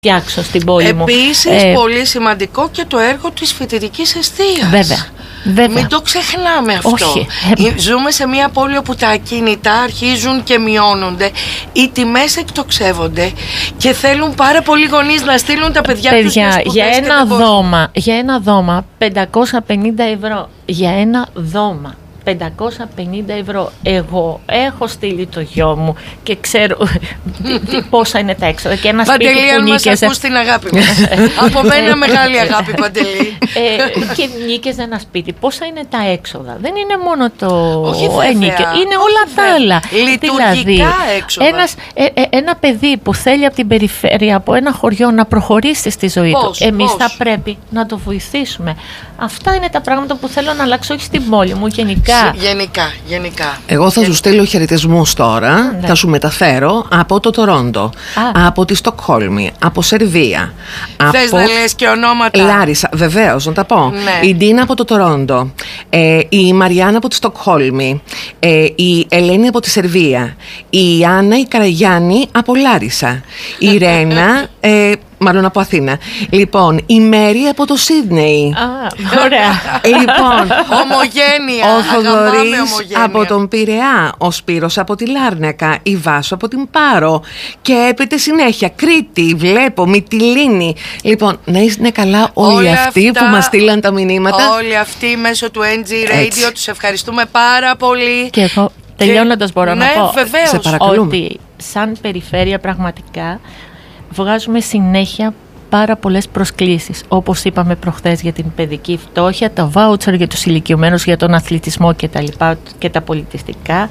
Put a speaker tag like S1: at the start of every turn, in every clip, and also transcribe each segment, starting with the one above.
S1: φτιάξω στην πόλη μου.
S2: Επίσης, πολύ σημαντικό και το έργο της φοιτητικής εστίας.
S1: Βέβαια.
S2: Μην το ξεχνάμε αυτό.
S1: Όχι.
S2: Ζούμε σε μια πόλη όπου τα ακίνητα αρχίζουν και μειώνονται, οι τιμές εκτοξεύονται και θέλουν πάρα πολλοί γονείς να στείλουν τα παιδιά τους για σπουδές.
S1: Για ένα δώμα 550 ευρώ. Για ένα δώμα 550 ευρώ. Εγώ έχω στείλει το γιο μου και ξέρω πόσα είναι τα έξοδα. Και ένα σπίτι
S2: Παντελή,
S1: που
S2: αν μας
S1: νίκαιζε.
S2: ακούς την αγάπη μας. Από μένα μεγάλη αγάπη, Παντελή.
S1: Και νίκαιζε ένα σπίτι. Πόσα είναι τα έξοδα? Δεν είναι μόνο το
S2: ενίκιο.
S1: Είναι όλα τα άλλα.
S2: Λειτουργικά
S1: δηλαδή,
S2: έξοδα.
S1: Ένα παιδί που θέλει από την περιφέρεια, από ένα χωριό να προχωρήσει στη ζωή του, εμείς θα πρέπει να το βοηθήσουμε. Αυτά είναι τα πράγματα που θέλω να αλλάξω, όχι στην πόλη μου,
S2: Γενικά.
S3: Εγώ θα σου στείλω χαιρετισμούς τώρα. Θα σου μεταφέρω από το Τορόντο, από τη Στοκχόλμη, από Σερβία.
S2: Θες να λες και ονόματα?
S3: Λάρισα, βεβαίως, να τα πω.
S2: Ναι.
S3: Η Ντίνα από το Τορόντο, η Μαριάννα από τη Στοκχόλμη, η Ελένη από τη Σερβία, η Άννα η Καραγιάννη από Λάρισα, η Ρένα μάλλον από Αθήνα. Λοιπόν, η Μέρη από το Σίδνεϊ.
S1: Ωραία.
S3: Λοιπόν,
S2: ομογένεια.
S3: Ο Θοδωρής από τον Πειραιά, ο Σπύρος από τη Λάρνακα, η Βάσο από την Πάρο. Και έπειτα συνέχεια Κρήτη, βλέπω, Μυτιλήνη. Λοιπόν, να είναι καλά όλοι αυτοί που μας στείλαν τα μηνύματα.
S2: Όλοι αυτοί μέσω του NG Radio. Τους ευχαριστούμε πάρα πολύ.
S1: Και εγώ τελειώνοντας μπορώ να πω
S2: ότι
S1: σαν περιφέρεια πραγματικά βγάζουμε συνέχεια πάρα πολλές προσκλήσεις. Όπως είπαμε προχθές για την παιδική φτώχεια, τα βάουτσερ για τους ηλικιωμένους, για τον αθλητισμό και τα λοιπά και τα πολιτιστικά.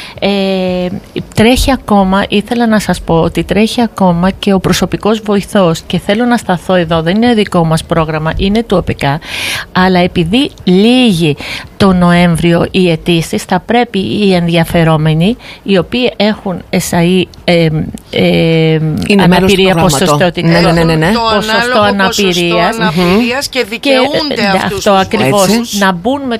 S1: Τρέχει ακόμα, ήθελα να σας πω ότι τρέχει ακόμα και ο προσωπικός βοηθός και θέλω να σταθώ εδώ, δεν είναι δικό μας πρόγραμμα, είναι του ΟΠΕΚΑ, αλλά επειδή λύγει το Νοέμβριο οι αιτήσεις, θα πρέπει οι ενδιαφερόμενοι, οι οποίοι έχουν SAE αναπηρία ποσοστό αναπηρίας
S2: και δικαιούνται
S1: αυτό ακριβώς, να μπουν με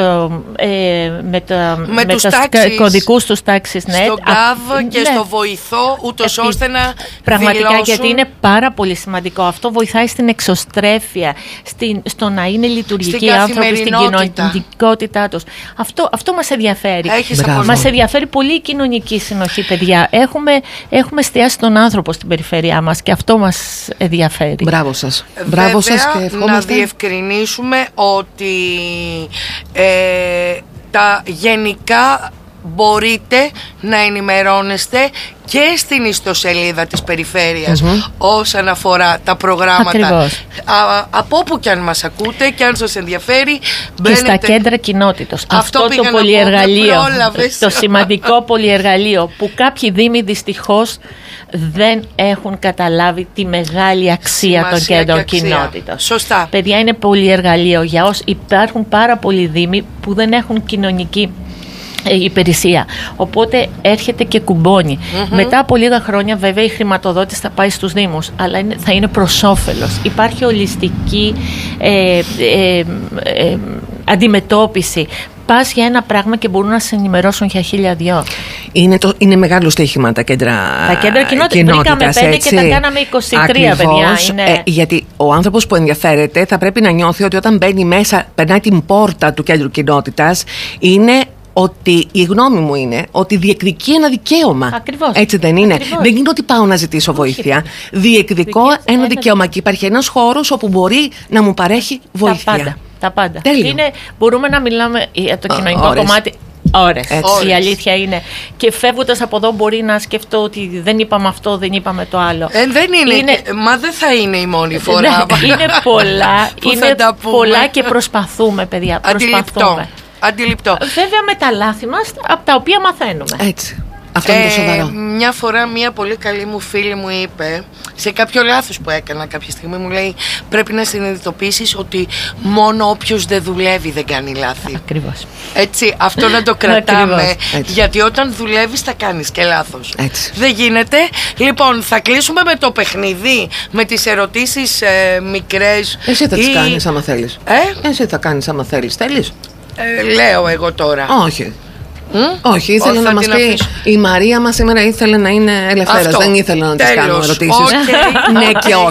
S1: τους κωδικούς τους taxisnet
S2: στο GAV και στο βοηθό, ούτως ώστε να
S1: πραγματικά
S2: δηλώσουν.
S1: Γιατί είναι πάρα πολύ σημαντικό. Αυτό βοηθάει στην εξωστρέφεια, στο να είναι λειτουργικοί άνθρωποι στην κοινωνικότητά τους. Αυτό μας ενδιαφέρει. Μας ενδιαφέρει πολύ η κοινωνική συνοχή, παιδιά. Έχουμε εστιάσει τον άνθρωπο στην περιφέρειά μας και αυτό μας ενδιαφέρει.
S3: Μπράβο σας. Μπράβο σας και ευχόμαστε.
S2: Να διευκρινίσουμε ότι τα γενικά μπορείτε να ενημερώνεστε και στην ιστοσελίδα της περιφέρειας όσον αφορά τα προγράμματα. Από όπου και αν μας ακούτε και αν σας ενδιαφέρει,
S1: και στα κέντρα κοινότητος. Αυτό το πολυεργαλείο, το σημαντικό πολυεργαλείο που κάποιοι δήμοι δυστυχώς δεν έχουν καταλάβει τη μεγάλη αξία των κέντρων κοινότητας.
S2: Σωστά.
S1: Παιδιά, είναι πολυεργαλείο για όσοι υπάρχουν πάρα πολλοί δήμοι που δεν έχουν κοινωνική υπηρεσία. Οπότε έρχεται και κουμπώνει. Μετά από λίγα χρόνια, βέβαια, η χρηματοδότηση θα πάει στους δήμους, αλλά θα είναι προς όφελος. Υπάρχει ολιστική αντιμετώπιση. Πας για ένα πράγμα και μπορούν να σε ενημερώσουν για 1002.
S3: Είναι μεγάλο στοίχημα τα κέντρα κοινότητας.
S1: Βρήκαμε 5 και τα κάναμε 23,
S3: ακριβώς,
S1: παιδιά.
S3: γιατί ο άνθρωπος που ενδιαφέρεται θα πρέπει να νιώθει ότι όταν μπαίνει μέσα, περνάει την πόρτα του κέντρου κοινότητας, είναι ότι η γνώμη μου είναι ότι διεκδικεί ένα δικαίωμα.
S1: Ακριβώς.
S3: Έτσι δεν είναι? Δεν είναι ότι πάω να ζητήσω βοήθεια. Διεκδικώ ένα δικαίωμα και υπάρχει ένας χώρος όπου μπορεί να μου παρέχει βοήθεια.
S1: Τα πάντα.
S3: Τέλειο.
S1: Μπορούμε να μιλάμε για το κοινωνικό κομμάτι ώρες. Η αλήθεια είναι. Και φεύγοντας από εδώ μπορεί να σκεφτώ ότι δεν είπαμε αυτό, δεν είπαμε το άλλο.
S2: Δεν είναι. Μα δεν θα είναι η μόνη φορά.
S1: Είναι πολλά και προσπαθούμε, παιδιά.
S2: Αντιληπτό.
S1: Βέβαια με τα λάθη μας, από τα οποία μαθαίνουμε.
S3: Έτσι. Αυτό είναι το σοβαρό.
S2: Μια φορά μια πολύ καλή μου φίλη μου είπε, σε κάποιο λάθος που έκανα κάποια στιγμή, μου λέει: πρέπει να συνειδητοποιήσεις ότι μόνο όποιος δεν δουλεύει δεν κάνει λάθη.
S1: Ακριβώς.
S2: Έτσι, αυτό να το κρατάμε. Γιατί όταν δουλεύεις θα κάνεις και λάθος.
S3: Έτσι.
S2: Δεν γίνεται. Λοιπόν, θα κλείσουμε με το παιχνίδι, με τις ερωτήσεις μικρές.
S3: Εσύ θα τις κάνεις άμα θέλεις. Εσύ θα κάνεις άμα θέλεις. Θέλεις?
S2: Λέω εγώ τώρα.
S3: Όχι. Όχι, ήθελε να μας πει η Μαρία μας σήμερα ήθελε να είναι ελευθέρας. Δεν ήθελε να της κάνω ερωτήσεις. Ναι και όχι.